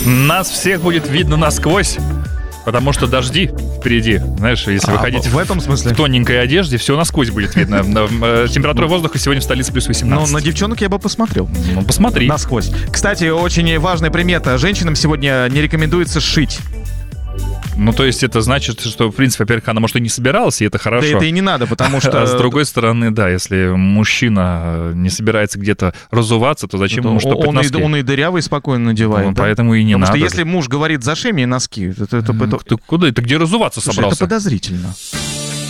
Нас всех будет видно насквозь, потому что дожди впереди. Знаешь, если вы ходите в этом смысле? в тоненькой одежде, все насквозь будет видно. Температура воздуха сегодня в столице плюс 18. Ну, на девчонок я бы посмотрел. Ну, посмотри. Насквозь. Кстати, очень важная примета. Женщинам сегодня не рекомендуется шить. Ну, то есть это значит, что, в принципе, во-первых, она, может, и не собиралась, и это хорошо. Да это и не надо, потому что... А с другой стороны, да, если мужчина не собирается где-то разуваться, то зачем ему штопать носки? Он и дырявый спокойно надевает. Ну, поэтому и не потому надо. Потому что если муж говорит, зашей мне носки, Ты куда? Ты где разуваться собрался? Это подозрительно.